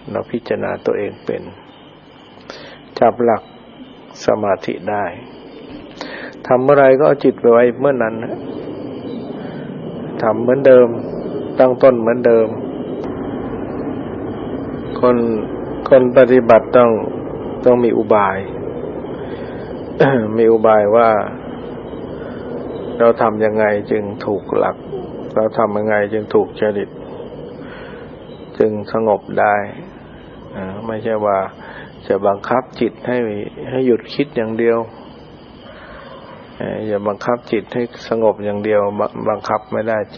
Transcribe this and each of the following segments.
เราพิจารณาตัวเองเป็นจับหลักสมาธิได้ทำเมื่อไรก็เอาจิตไปไว้เมื่อนั้นทำเหมือนเดิมตั้งต้นเหมือนเดิมคนปฏิบัติต้องมีอุบาย มีอุบายว่าเราทำยังไงจึงถูกหลักเราทำยังไงจึงถูกจริตจึงสงบได้ไม่ใช่ว่าจะบังคับจิตให้หยุดคิดอย่างเดียวอย่าบังคับจิตให้สงบอย่างเดียวบังคับไม่ได้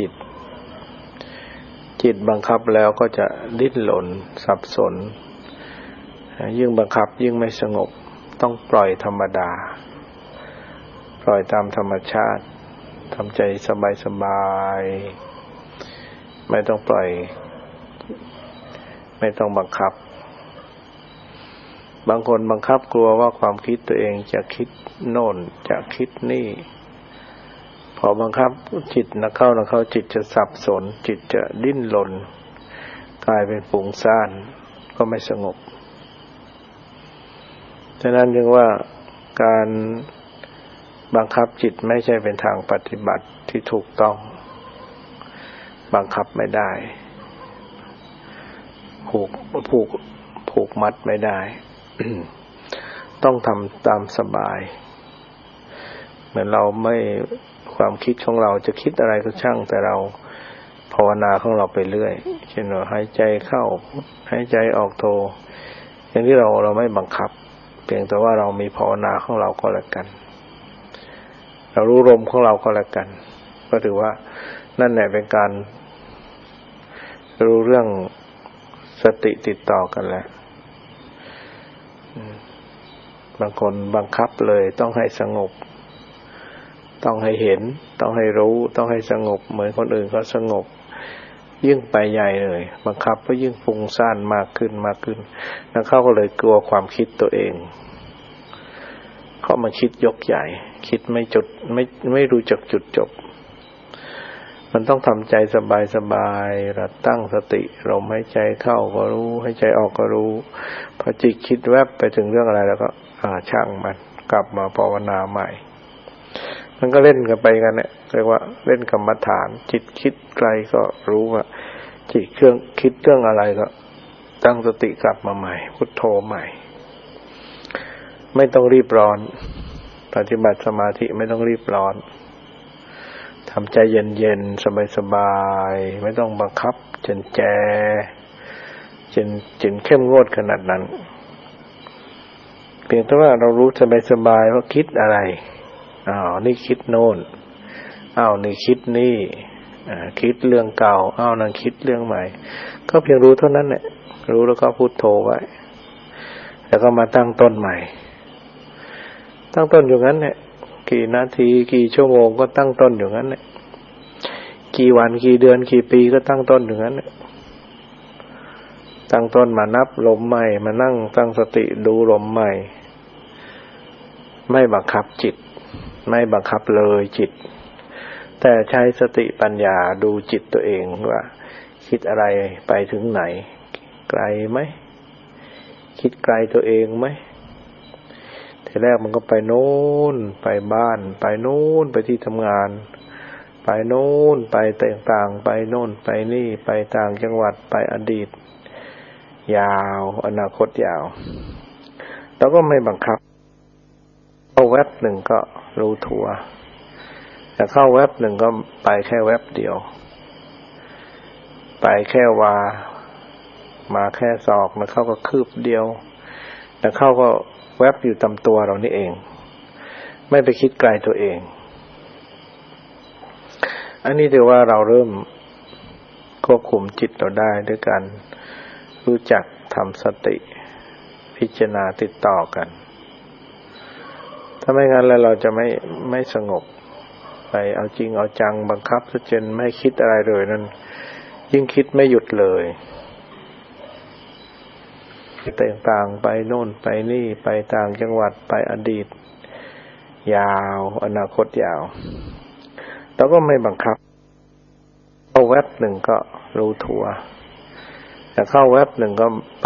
จิตบังคับแล้วก็จะดิ้นรนสับสนยิ่งบังคับยิ่งไม่สงบต้องปล่อยธรรมดาปล่อยตามธรรมชาติทำใจสบายๆไม่ต้องปล่อยไม่ต้องบังคับบางคนบังคับกลัวว่าความคิดตัวเองจะคิดโน่นจะคิดนี่พอบังคับจิตนะเข้าจิตจะสับสนจิตจะดิ้นรนกลายเป็นฟุ้งซ่านก็ไม่สงบฉะนั้นจึงว่าการบังคับจิตไม่ใช่เป็นทางปฏิบัติที่ถูกต้องบังคับไม่ได้ผูกมัดไม่ได้ ต้องทำตามสบายเหมือนเราไม่ความคิดของเราจะคิดอะไรก็ช่างแต่เราภาวนาของเราไปเรื่อยเช่นว่าหายใจเข้าหายใจออกโทอย่างที่เราไม่บังคับเพียงแต่ว่าเรามีภาวนาของเราก็แล้วกันเรารู้ลมของเราก็แล้วกันก็ถือว่านั่นแหละเป็นการรู้เรื่องสติติดต่อกันแล้วบางคนบังคับเลยต้องให้สงบต้องให้เห็นต้องให้รู้ต้องให้สงบเหมือนคนอื่นเขาสงบยิ่งไปใหญ่เลยบังคับก็ยิ่งฟุ้งซ่านมากขึ้นแล้วเขาก็เลยกลัวความคิดตัวเองเขามาคิดยกใหญ่คิดไม่รู้จักจุดจบมันต้องทำใจสบายๆระตั้งสติลมหายใจเข้าก็รู้หายใจออกก็รู้พอจิตคิดแวบไปถึงเรื่องอะไรแล้วก็ช่างมันกลับมาภาวนาใหม่มันก็เล่นกันไปกันเนี่ยเรียกว่าเล่นกรรมฐานจิตคิดไกลก็รู้ว่าจิตคิดเรื่องอะไรก็ตั้งสติกลับมาใหม่พุทโธใหม่ไม่ต้องรีบร้อนปฏิบัติสมาธิไม่ต้องรีบร้อนทำใจเย็นๆสบายๆไม่ต้องบังคับจนเข้มงวดขนาดนั้นเพียงแต่ว่าเรารู้สบายๆว่าคิดอะไรนี่คิดโน่นนี่คิดนี่คิดเรื่องเก่านั่นคิดเรื่องใหม่ก็เพียงรู้เท่านั้นแหละรู้แล้วก็พุทโธไว้แล้วก็มาตั้งต้นใหม่ตั้งต้นอยู่งั้นแหละกี่นาทีกี่ชั่วโมงก็ตั้งต้นอยู่งั้นแหละกี่วันกี่เดือนกี่ปีก็ตั้งต้นอยู่งั้นแหละตั้งต้นมานับลมใหม่มานั่งตั้งสติดูลมใหม่ไม่บังคับจิตไม่บังคับเลยจิตแต่ใช้สติปัญญาดูจิตตัวเองว่าคิดอะไรไปถึงไหนไกลไหมคิดไกลตัวเองไหมทีแรกมันก็ไปโน่นไปบ้านไปโน่นไปที่ทำงานไปโน่นไปต่างๆไปโน่นไปนี่ไปต่างจังหวัดไปอดีตยาวอนาคตยาวแล้วก็ไม่บังคับเข้าแวบหนึ่งก็รู้ทั่วแต่เข้าแวบหนึ่งก็ไปแค่แวบเดียวไปแค่วามาแค่ศอกแล้วเข้าก็คืบเดียวแล้วเข้าก็แวบอยู่ตามตัวเรานี่เองไม่ไปคิดไกลตัวเองอันนี้ถือว่าเราเริ่มควบคุมจิตเราได้ด้วยการรู้จักทำสติพิจารณาติดต่อกันถ้าไม่งั้นแล้วเราจะไม่สงบไปเอาจริงเอาจังบังคับซะจนไม่คิดอะไรเลยนั่นยิ่งคิดไม่หยุดเลยต่างๆไปโน่นไปนี่ไปต่างจังหวัดไปอดีตยาวอนาคตยาวแล้วก็ไม่บังคับเข้าแวบหนึ่งก็รู้ทั่วแต่เข้าแวบหนึ่งก็